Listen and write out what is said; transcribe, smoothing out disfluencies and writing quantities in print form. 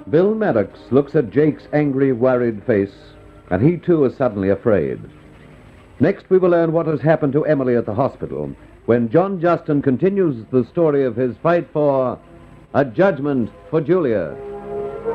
Bill Maddox looks at Jake's angry, worried face, and he too is suddenly afraid. Next, we will learn what has happened to Emily at the hospital when John Justin continues the story of his fight for a judgment for Julia.